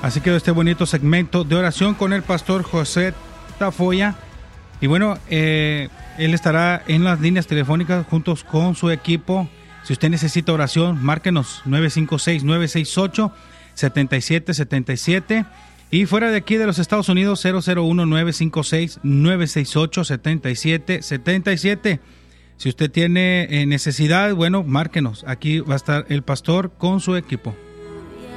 Así quedó este bonito segmento de oración con el pastor José Tafoya. Y bueno, él estará en las líneas telefónicas juntos con su equipo. Si usted necesita oración, márquenos 956-968-7777. Y fuera de aquí de los Estados Unidos, 001-956-968-7777. Si usted tiene necesidad, bueno, márquenos. Aquí va a estar el pastor con su equipo.